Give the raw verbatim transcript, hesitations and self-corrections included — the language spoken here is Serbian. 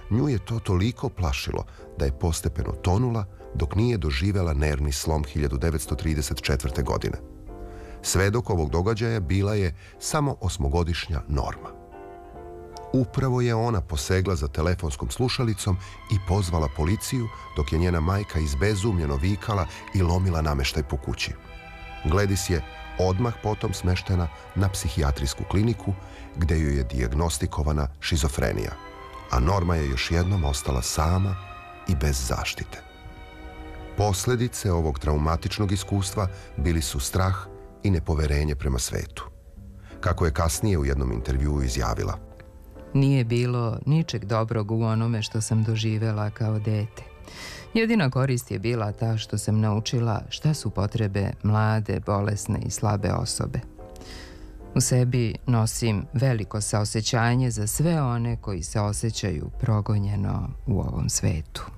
nju je to toliko plašilo da je postepeno tonula dok nije doživela nervni slom hiljadu devetsto trideset četvrte. godine. Svedok ovog događaja bila je samo osmogodišnja Norma. Upravo je ona posegla za telefonskom slušalicom i pozvala policiju dok je njena majka izbezumljeno vikala i lomila nameštaj po kući. Gladys je odmah potom smeštena na psihijatrijsku kliniku gde joj je dijagnostikovana šizofrenija, a Norma je još jednom ostala sama i bez zaštite. Posljedice ovog traumatičnog iskustva bili su strah i nepoverenje prema svetu. Kako je kasnije u jednom intervjuu izjavila: Nije bilo ničeg dobrog u onome što sam doživela kao dete. Jedina korist je bila ta što sam naučila šta su potrebe mlade, bolesne i slabe osobe. U sebi nosim veliko saosećanje za sve one koji se osjećaju progonjeno u ovom svetu.